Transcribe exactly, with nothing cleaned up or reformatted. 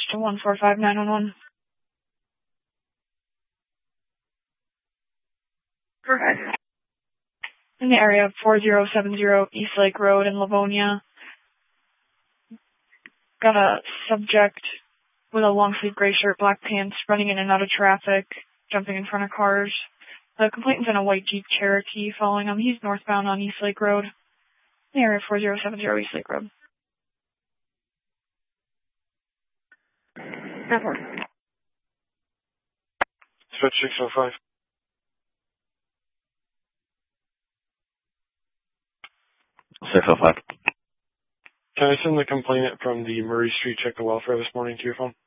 to one four five nine one one. Go ahead. In the area of four zero seven zero East Lake Road in Livonia. Got a subject with a long sleeve gray shirt, black pants, running in and out of traffic, jumping in front of cars. The complainant's in a white Jeep Cherokee following him. He's northbound on East Lake Road. In the area of four zero seven zero East Lake Road. That one. Switch six oh five. six oh five. Can I send the complainant from the Murray Street check the welfare this morning to your phone?